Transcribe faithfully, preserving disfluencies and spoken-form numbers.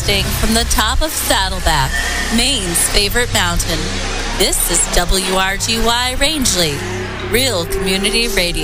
Broadcasting from the top of Saddleback, Maine's favorite mountain. This is W R G Y Rangeley, Real Community Radio.